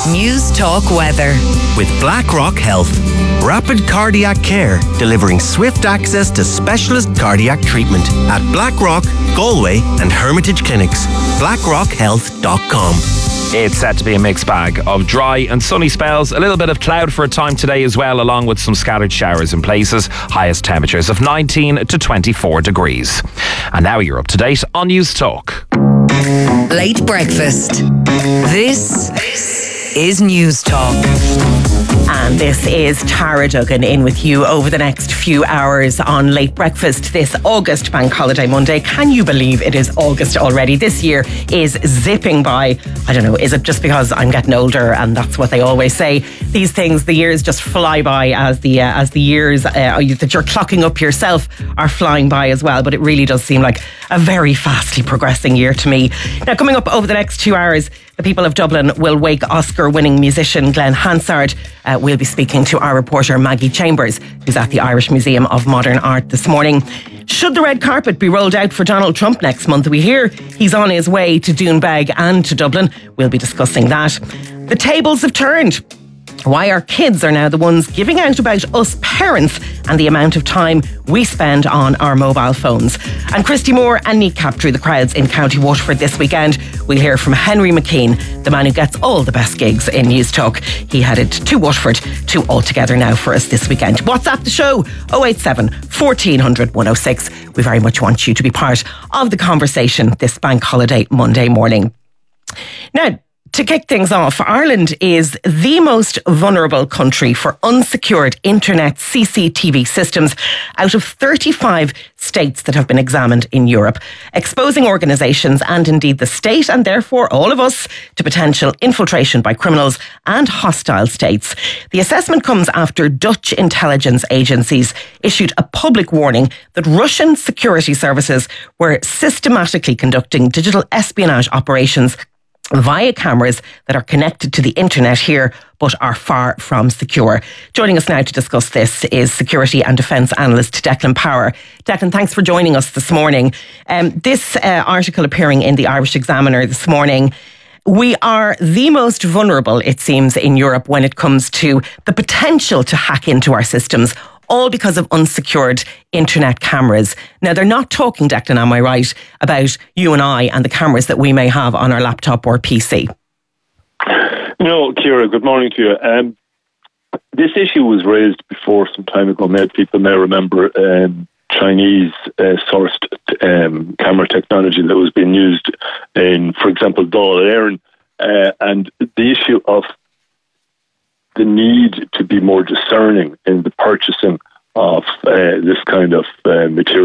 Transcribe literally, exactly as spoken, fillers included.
News Talk Weather. With BlackRock Health. Rapid cardiac care, delivering swift access to specialist cardiac treatment at BlackRock, Galway and Hermitage Clinics. blackrock health dot com. It's set to be a mixed bag of dry and sunny spells, a little bit of cloud for a time today as well, along with some scattered showers in places. Highest temperatures of nineteen to twenty-four degrees. And now you're up to date on News Talk. Late breakfast. This is News Talk. And this is Tara Duggan in with you over the next few hours on Late Breakfast this August Bank Holiday Monday. Can you believe it is August already? This year is zipping by. I don't know, is it just because I'm getting older and that's what they always say? These things, the years just fly by as the uh, as the years uh, that you're clocking up yourself are flying by as well. But it really does seem like a very fastly progressing year to me. Now, coming up over the next two hours, the people of Dublin will wake Oscar-winning musician Glenn Hansard. Uh, we'll be speaking to our reporter Maggie Chambers, who's at the Irish Museum of Modern Art this morning. Should the red carpet be rolled out for Donald Trump next month? We hear he's on his way to Doonbeg and to Dublin. We'll be discussing that. The tables have turned. Why our kids are now the ones giving out about us parents and the amount of time we spend on our mobile phones. And Christy Moore and Nick Cap through the crowds in County Waterford this weekend. We'll hear from Henry McKean, the man who gets all the best gigs in News Talk. He headed to Waterford to All Together Now for us this weekend. WhatsApp the show, oh eight seven, fourteen hundred, one oh six. We very much want you to be part of the conversation this Bank Holiday Monday morning. Now, to kick things off, Ireland is the most vulnerable country for unsecured internet C C T V systems out of thirty-five states that have been examined in Europe, exposing organisations and indeed the state and therefore all of us to potential infiltration by criminals and hostile states. The assessment comes after Dutch intelligence agencies issued a public warning that Russian security services were systematically conducting digital espionage operations via cameras that are connected to the internet here but are far from secure. Joining us now to discuss this is security and defence analyst Declan Power. Declan, thanks for joining us this morning. Um, this uh, article appearing in the Irish Examiner this morning, we are the most vulnerable, it seems, in Europe when it comes to the potential to hack into our systems, all because of unsecured internet cameras. Now, they're not talking, Declan, am I right, about you and I and the cameras that we may have on our laptop or P C? No, Ciara, good morning to you. Um, this issue was raised before some time ago. Many people may remember um, Chinese uh, sourced um, camera technology that was being used in, for example, Dáil Éireann, uh, and the issue of the need to be more discerning in the purchasing of uh, this kind of uh, material